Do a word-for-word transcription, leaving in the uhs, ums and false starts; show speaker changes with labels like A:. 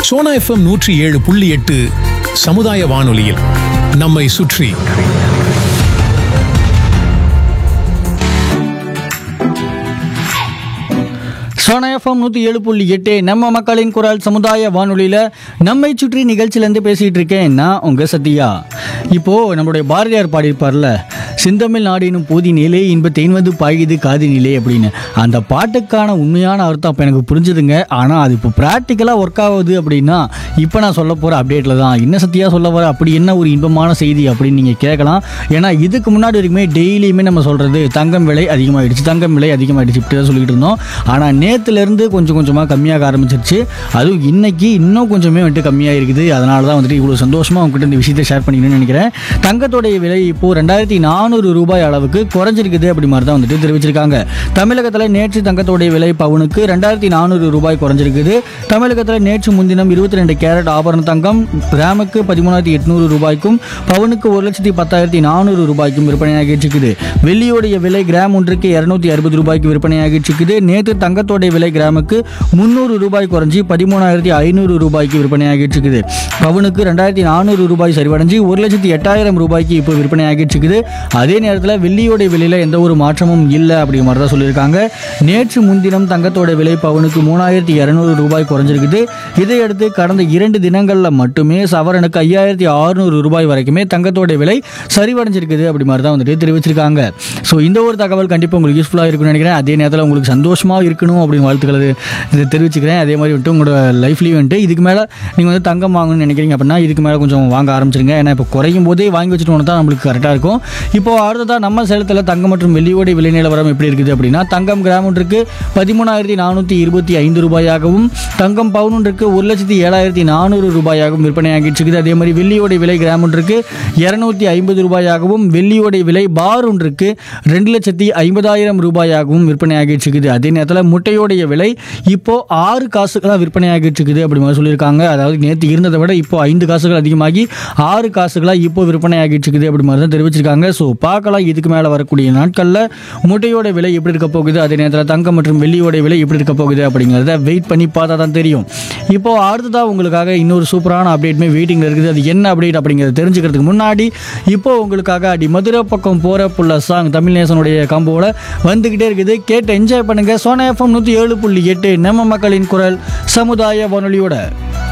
A: Sona FM நூற்றி ஏழு புள்ளி எட்டு சமுதாய வானொலியில் நம்மை சுற்றி.
B: சோனா எஃப்எம் நூற்றி ஏழு புள்ளி எட்டு நம்ம மக்களின் குரல் சமுதாய வானொலியில் நம்மை சுற்றி நிகழ்ச்சியிலேருந்து பேசிகிட்டு இருக்கேன் நான் உங்கள் சத்யா. இப்போது நம்மளுடைய பாரதியார் பாடியிருப்பார்ல, செந்தமிழ் நாடினும் போதி நிலை இன்ப தேன்வது பாயுது காதி நிலை அப்படின்னு. அந்த பாட்டுக்கான உண்மையான அர்த்தம் அப்போ எனக்கு புரிஞ்சுதுங்க. ஆனால் அது இப்போ ப்ராக்டிக்கலாக ஒர்க் ஆகுது அப்படின்னா இப்போ நான் சொல்ல போகிற அப்டேட்டில் தான் என்ன சத்தியாக சொல்ல போகிற அப்படி என்ன ஒரு இன்பமான செய்தி அப்படின்னு நீங்கள் கேட்கலாம். ஏன்னா இதுக்கு முன்னாடி வரைக்குமே டெய்லியுமே நம்ம சொல்கிறது தங்கம் விலை அதிகமாகிடுச்சு, தங்கம் விலை அதிகமாகிடுச்சு இப்படி தான் சொல்லிட்டு இருந்தோம். ஆனால் நேற்றுலேருந்து கொஞ்சம் கொஞ்சமாக கம்மியாக ஆரம்பிச்சிருச்சு. அதுவும் இன்னைக்கு இன்னும் கொஞ்சமே வந்துட்டு கம்மியாக இருக்குது. அதனால தான் வந்துட்டு இவ்வளோ சந்தோஷமாக உங்ககிட்ட இந்த விஷயத்தை ஷேர் பண்ணிக்கணும்னு நினைக்கிறேன். தங்கத்தோடைய விலை இப்போது ரெண்டாயிரத்தி நானூறு ரூபாய் அளவுக்கு குறைஞ்சிருக்குது அப்படி மாதிரி தான் வந்துட்டு தெரிவிச்சிருக்காங்க. தமிழகத்தில் நேற்று தங்கத்தோடைய விலை பவுனுக்கு ரெண்டாயிரத்தி நானூறு ரூபாய் குறைஞ்சிருக்குது. தமிழகத்தில் நேற்று முன்தினம் இருபத்தி ரெண்டு கேரட் ஆபரண தங்கம் கிராமுக்கு பதிமூணாயிரத்தி எட்நூறு ரூபாய்க்கும் பவுனுக்கு ஒரு லட்சத்தி பத்தாயிரத்தி நானூறு ரூபாய்க்கும் விற்பனையாகிட்டு இருக்குது. வெள்ளியோடைய விலை கிராம் ஒன்றுக்கு இருநூத்தி அறுபது ரூபாய்க்கு விற்பனையாகிட்டு இருக்குது. நேற்று தங்கத்தோடைய விலை கிராமுக்கு முந்நூறு ரூபாய் குறைஞ்சி பதிமூணாயிரத்தி ஐநூறு ரூபாய்க்கு விற்பனையாகிட்டு இருக்குது. பவுனுக்கு ரெண்டாயிரத்தி நானூறு ரூபாய் சரிவடைஞ்சு ஒரு லட்சத்தி எட்டாயிரம் ரூபாய்க்கு இப்போ விற்பனையாகிட்டு இருக்குது. அதே நேரத்தில் வெள்ளியோடைய விலையில் எந்த ஒரு மாற்றமும் இல்லை அப்படிங்கிற மாதிரி தான் சொல்லியிருக்காங்க. நேற்று முன்தினம் தங்கத்தோட விலை பவுனுக்கு மூணாயிரத்தி இரநூறு ரூபாய் குறைஞ்சிருக்குது. இதையடுத்து கடந்த இரண்டு தினங்களில் மட்டுமே சவரனுக்கு ஐயாயிரத்தி அறுநூறு ரூபாய் வரைக்குமே தங்கத்தோட விலை சரிவடைஞ்சிருக்குது அப்படி மாதிரி தான் வந்துட்டு தெரிவிச்சிருக்காங்க. ஸோ இந்த ஒரு தகவல் கண்டிப்பாக உங்களுக்கு யூஸ்ஃபுல்லாக இருக்குன்னு நினைக்கிறேன். அதே நேரத்தில் உங்களுக்கு சந்தோஷமாக இருக்கணும் அப்படின்னு வாழ்த்துக்களை இதை தெரிவிச்சுக்கிறேன். அதே மாதிரி வந்துட்டு உங்களோட லைஃப்லேயும் வந்துட்டு இதுக்கு மேலே நீங்கள் வந்து தங்கம் வாங்கணும்னு நினைக்கிறீங்க அப்படின்னா இதுக்கு மேலே கொஞ்சம் வாங்க ஆரம்பிச்சிருங்க. ஏன்னா இப்போ குறையும் போதே வாங்கி வச்சுட்டு ஒன்று தான் நம்மளுக்கு கரெக்டாக இருக்கும். இப்போ அடுத்ததாக நம்ம சேலத்தில் தங்கம் மற்றும் வெள்ளியோட விலை நிலவரம் எப்படி இருக்குது அப்படின்னா, தங்கம் கிராம் ஒன்றுக்கு பதிமூணாயிரத்தி நானூற்றி இருபத்தி ஐந்து ரூபாயாகவும் தங்கம் பவுன் ஒன்றுக்கு ஒரு லட்சத்தி ஏழாயிரத்தி நானூறு ரூபாயாகவும் விற்பனையாகிட்டு இருக்குது. அதே மாதிரி வெள்ளியோட விலை கிராம் ஒன்றுக்கு இருநூத்தி ஐம்பது ரூபாயாகவும் வெள்ளியோட விலை பார் ஒன்றுக்கு ரெண்டு லட்சத்தி ஐம்பதாயிரம் ரூபாயாகவும் விற்பனையாகிட்டு இருக்குது. அதே நேரத்தில் முட்டையோடைய விலை இப்போ ஆறு காசுகளாக விற்பனையாகிட்டு இருக்குது அப்படி மாதிரி சொல்லியிருக்காங்க. அதாவது நேற்று இருந்ததை விட இப்போ ஐந்து காசுகள் அதிகமாகி ஆறு காசுகளாக இப்போ விற்பனையாகிட்டு இருக்குது அப்படி மாதிரி தான் தெரிவிச்சிருக்காங்க. ஸோ பார்க்கலாம் இதுக்கு மேலே வரக்கூடிய நாட்களில் முட்டையோட விலை எப்படி இருக்க போகுது, அதே நேரத்தில் தங்கம் மற்றும் வெள்ளியோட விலை எப்படி இருக்க போகுது அப்படிங்கிறத வெயிட் பண்ணி பார்த்தா தான் தெரியும். இப்போ அடுத்ததாக உங்களுக்காக இன்னொரு சூப்பரான அப்டேட்மே வெயிட்டிங்கில் இருக்குது. அது என்ன அப்டேட் அப்படிங்கிறத தெரிஞ்சுக்கிறதுக்கு முன்னாடி இப்போ உங்களுக்காக அடி மதுரை பக்கம் போகிற புள்ள சாங் தமிழ் நேசனுடைய காம்போவில் வந்துக்கிட்டே இருக்குது. கேட்டு என்ஜாய் பண்ணுங்கள். சோனா எஃப்எம் நூற்றி ஏழு புள்ளி எட்டு நம்ம மக்களின் குரல் சமுதாய வானொலியோட.